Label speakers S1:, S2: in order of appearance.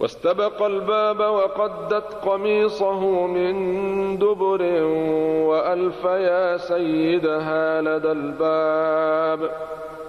S1: واستبق الباب وقدت قميصه من دبر وألف يا سيدها لدى الباب